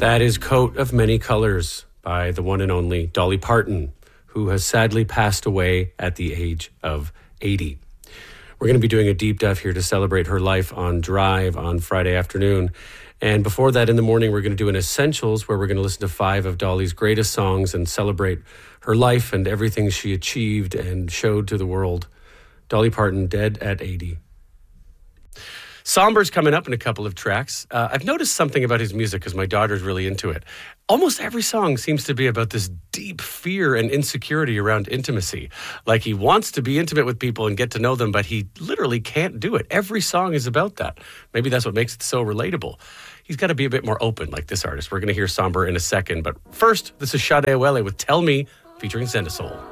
That is Coat of Many Colors by the one and only Dolly Parton, who has sadly passed away at the age of 80. We're going to be doing a deep dive here to celebrate her life on Drive on Friday afternoon. And before that, in the morning, we're going to do an Essentials where we're going to listen to 5 of Dolly's greatest songs and celebrate her life and everything she achieved and showed to the world. Dolly Parton, dead at 80. Somber's coming up in a couple of tracks. I've noticed something about his music because my daughter's really into it. Almost every song seems to be about this deep fear and insecurity around intimacy. Like he wants to be intimate with people and get to know them, but he literally can't do it. Every song is about that. Maybe that's what makes it so relatable. He's got to be a bit more open like this artist. We're going to hear Somber in a second. But first, this is Sade Awele with Tell Me, featuring Zendasol.